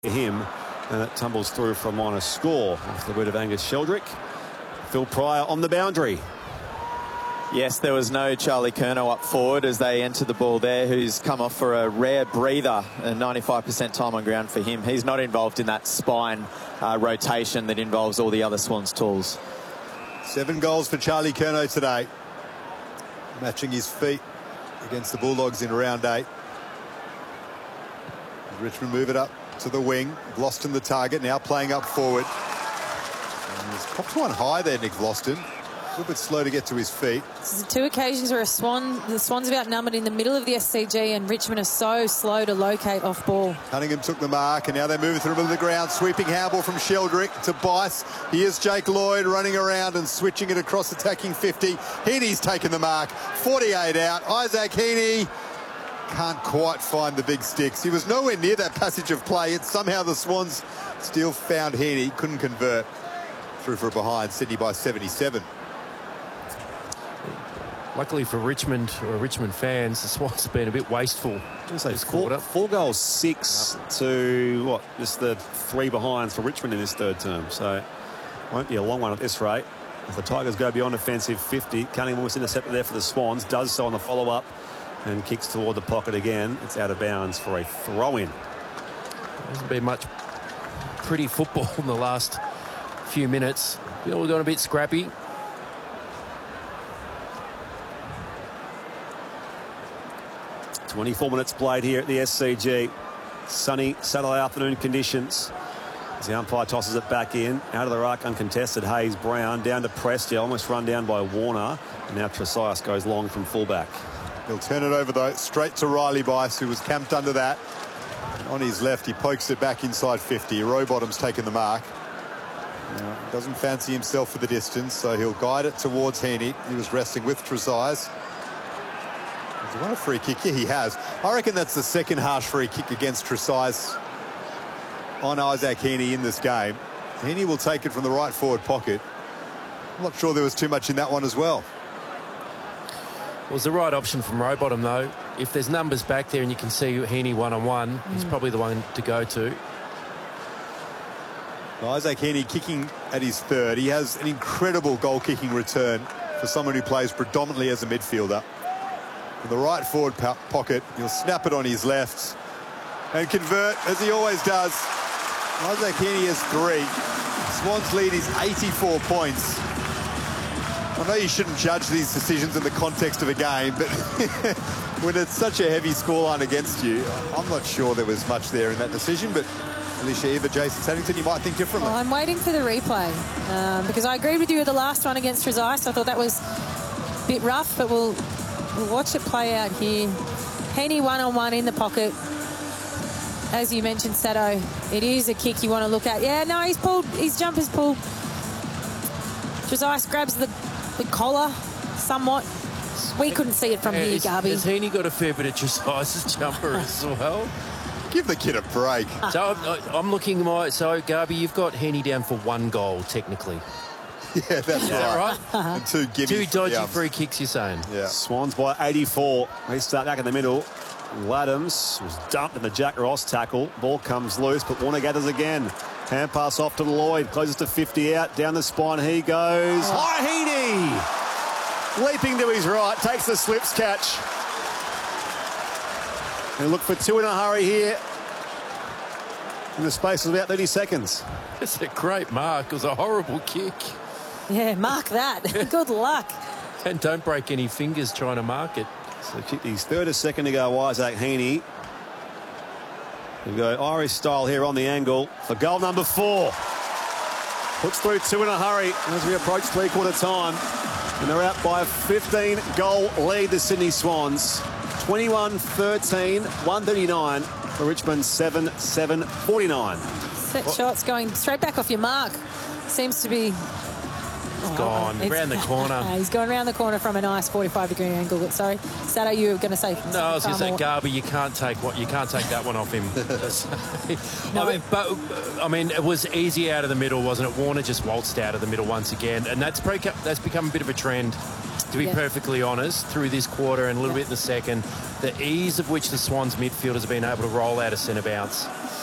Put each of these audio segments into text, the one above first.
him, and it tumbles through for a minor score off the boot of Angus Sheldrick. Phil Pryor on the boundary. Yes, there was no Charlie Curnow up forward as they enter the ball there, who's come off for a rare breather, a 95% time on ground for him. He's not involved in that spine rotation that involves all the other Swans tools. 7 goals for Charlie Curnow today, matching his feet against the Bulldogs in round 8. Richmond move it up to the wing. Gloston the target, now playing up forward. And he's popped one high there, Nick Gloston. A little bit slow to get to his feet. This is 2 occasions where the Swans have outnumbered in the middle of the SCG, and Richmond are so slow to locate off ball. Cunningham took the mark, and now they're moving through the middle of the ground. Sweeping handball from Sheldrick to Bice. Here's Jake Lloyd running around and switching it across, attacking 50. Heaney's taken the mark. 48 out. Isaac Heaney can't quite find the big sticks. He was nowhere near that passage of play. It's somehow the Swans still found Heaney. Couldn't convert. Through for a behind. Sydney by 77. Luckily for Richmond, or Richmond fans, the Swans have been a bit wasteful. This quarter. 4 goals, 6 to what? Just the 3 behinds for Richmond in this third term. So won't be a long one at this rate. If the Tigers go beyond offensive 50, Cunningham was intercepted there for the Swans. Does so on the follow-up and kicks toward the pocket again. It's out of bounds for a throw-in. Hasn't been much pretty football in the last few minutes. We've gone a bit scrappy. .24 minutes played here at the SCG. Sunny Saturday afternoon conditions. As the umpire tosses it back in. Out of the ruck, uncontested. Hayes Brown down to Prestia, almost run down by Warner. And now Tresias goes long from fullback. He'll turn it over, though, straight to Riley Bice, who was camped under that. And on his left, he pokes it back inside 50. Rowbottom's taken the mark. Doesn't fancy himself for the distance, so he'll guide it towards Heaney. He was wrestling with Tresias. Has he won a free kick? Yeah, he has. I reckon that's the second harsh free kick against Tresias on Isaac Heaney in this game. Heaney will take it from the right forward pocket. I'm not sure there was too much in that one as well. It was the right option from Rowbottom, though. If there's numbers back there and you can see Heaney one-on-one, he's probably the one to go to. Isaac Heaney kicking at his third. He has an incredible goal-kicking return for someone who plays predominantly as a midfielder. In the right forward pocket, he'll snap it on his left and convert, as he always does. Isaac Heaney has 3. Swans lead is 84 points. I know you shouldn't judge these decisions in the context of a game, but when it's such a heavy scoreline against you, I'm not sure there was much there in that decision, but Alicia Eva, Jason Saddington, you might think differently. Well, I'm waiting for the replay because I agreed with you with the last one against Tresias. I thought that was a bit rough, but we'll watch it play out here. Heaney one-on-one in the pocket. As you mentioned, Sado, it is a kick you want to look at. Yeah, no, he's pulled. His jumper's pulled. Tresias grabs the collar somewhat. We couldn't see it from here, Garby. Has Heaney got a fair bit of Tresias' jumper as well? Give the kid a break. So I'm looking so Garby, you've got Heaney down for 1 goal technically. Yeah, that's right. And 2 gimmies. 2 dodgy free kicks, you're saying? Yeah. Swans by 84. They start back in the middle. Laddams was dumped in the Jack Ross tackle. Ball comes loose, but Warner gathers again. Hand pass off to Lloyd. Closes to 50 out. Down the spine he goes. High Heaney! Leaping to his right. Takes the slips catch. And look for 2 in a hurry here. In the space of about 30 seconds. It's a great mark. It was a horrible kick. Yeah, mark that. Good luck. And don't break any fingers trying to mark it. So kicked his third a second to go, Isaac Heaney. We go Irish style here on the angle for goal number 4. Puts through 2 in a hurry as we approach 3/4 time. And they're out by a 15-goal lead, the Sydney Swans. 21-13, 139 for Richmond, 7-7-49. Set shots going straight back off your mark. Seems to be... Gone around the corner. He's gone around the corner from a nice 45-degree angle. But sorry, Sado, you were going to say? No, I was going to say, Garby, you can't take that one off him. No. I mean, it was easy out of the middle, wasn't it? Warner just waltzed out of the middle once again, and that's become a bit of a trend. To be perfectly honest, through this quarter and a little bit in the second, the ease of which the Swans midfielders have been able to roll out of centre bounce.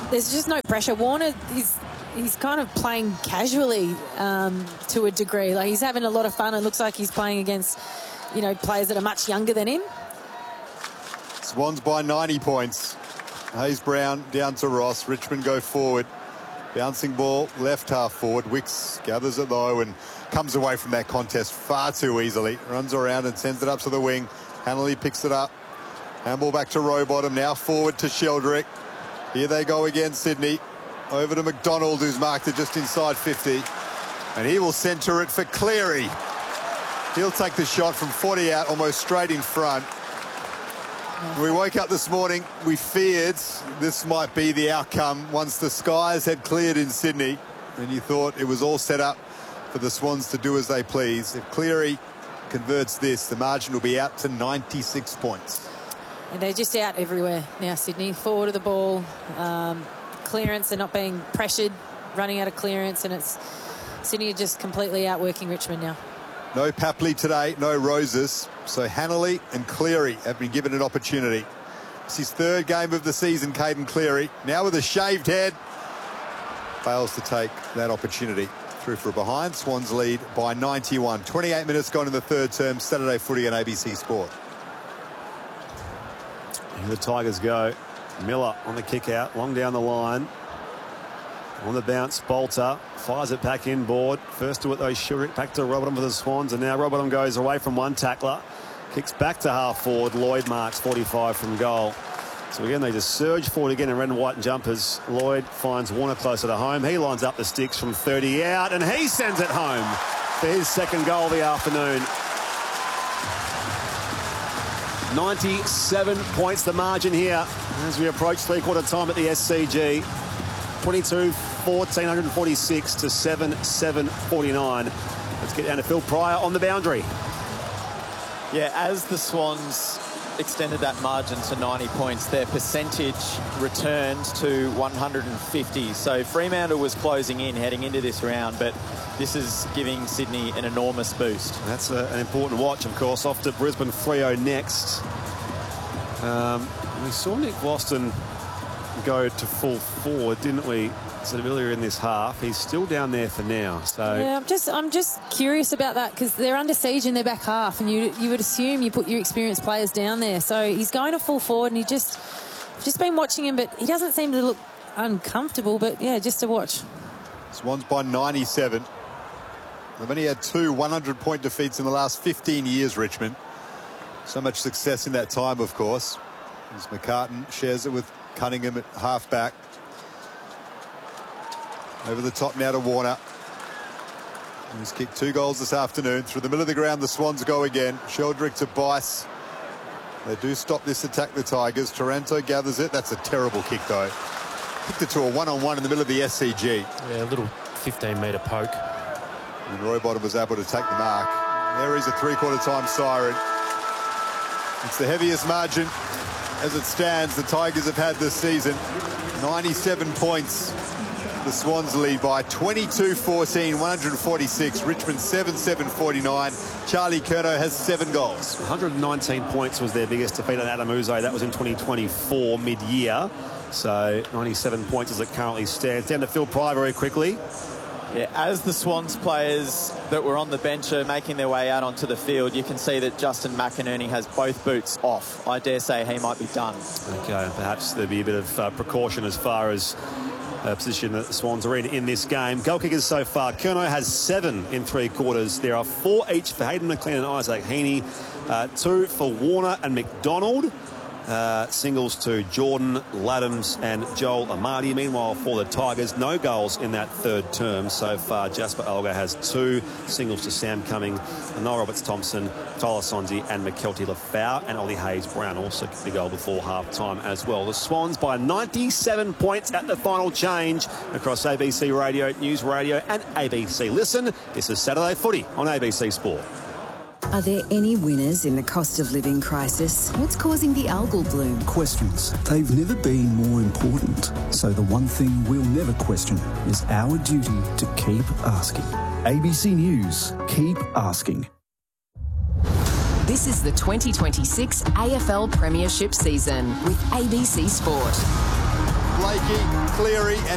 there's just no pressure. Warner he's kind of playing casually to a degree. Like, he's having a lot of fun. It looks like he's playing against, you know, players that are much younger than him. Swans by 90 points. Hayes Brown down to Ross. Richmond go forward. Bouncing ball, left half forward. Wicks gathers it low and comes away from that contest far too easily. Runs around and sends it up to the wing. Hanley picks it up. Handball back to Rowbottom. Now forward to Sheldrick. Here they go again, Sydney. Over to McDonald, who's marked it just inside 50. And he will centre it for Cleary. He'll take the shot from 40 out, almost straight in front. We woke up this morning, we feared this might be the outcome once the skies had cleared in Sydney, and you thought it was all set up for the Swans to do as they please. If Cleary converts this, the margin will be out to 96 points. And they're just out everywhere now, Sydney. Forward of the ball, clearance, they're not being pressured, running out of clearance, and it's Sydney just completely outworking Richmond now. No Papley today, no Roses. So Hanley and Cleary have been given an opportunity. It's his third game of the season, Caden Cleary. Now with a shaved head. Fails to take that opportunity. Through for a behind. Swans lead by 91. 28 minutes gone in the third term. Saturday footy on ABC Sport. Here the Tigers go. Miller on the kick out. Long down the line. On the bounce, Bolter fires it back inboard. First to it though, Shurik back to Rowbottom for the Swans, and now Rowbottom goes away from one tackler, kicks back to half forward. Lloyd marks 45 from goal. So again, they just surge forward again in red and white and jumpers. Lloyd finds Warner closer to home. He lines up the sticks from 30 out, and he sends it home for his second goal of the afternoon. 97 points the margin here as we approach three-quarter time at the SCG. 22-1446 to 7-7-49. Let's get down to Phil Pryor on the boundary. Yeah, as the Swans extended that margin to 90 points, their percentage returned to 150. So Fremantle was closing in heading into this round, but this is giving Sydney an enormous boost. That's an important watch, of course. Off to Brisbane Freo next. We saw Nick Boston go to full forward, didn't we, sort of earlier in this half? He's still down there for now. So yeah, I'm just curious about that, because they're under siege in their back half, and you would assume you put your experienced players down there. So he's going to full forward, and just been watching him, but he doesn't seem to look uncomfortable. But yeah, just to watch. Swans by 97. They've only had 2 100-point defeats in the last 15 years, Richmond. So much success in that time, of course. As McCartan shares it with Cunningham at half-back. Over the top now to Warner. He's kicked 2 goals this afternoon. Through the middle of the ground, the Swans go again. Sheldrick to Bice. They do stop this attack, the Tigers. Taranto gathers it. That's a terrible kick, though. Kicked it to a one-on-one in the middle of the SCG. Yeah, a little 15-metre poke. And Rowbottom was able to take the mark. There is a three-quarter time siren. It's the heaviest margin as it stands the Tigers have had this season. 97 points. The Swans lead by 22-14, 146. Richmond 7-7-49. Charlie Curnow has 7 goals. 119 points was their biggest defeat on Adam Uzo. That was in 2024 mid-year. So 97 points as it currently stands. Down to Phil Pryor very quickly. Yeah, as the Swans players that were on the bench are making their way out onto the field, you can see that Justin McInerney has both boots off. I dare say he might be done. Okay, perhaps there'll be a bit of precaution as far as position that the Swans are in this game. Goal kickers so far. Curnow has 7 in 3 quarters. There are 4 each for Hayden McLean and Isaac Heaney. 2 for Warner and McDonald. Singles to Jordan, Laddams and Joel Amadi. Meanwhile, for the Tigers, no goals in that third term so far. Jasper Alga has 2 singles to Sam Cumming, Noel Roberts-Thompson, Tyler Sonzi and McKelty Lafau, and Ollie Hayes-Brown also kicked the goal before half-time as well. The Swans by 97 points at the final change across ABC Radio, News Radio and ABC Listen. This is Saturday Footy on ABC Sport. Are there any winners in the cost of living crisis? What's causing the algal bloom? Questions. They've never been more important. So the one thing we'll never question is our duty to keep asking. ABC News. Keep asking. This is the 2026 AFL Premiership season with ABC Sport. Blakey Cleary and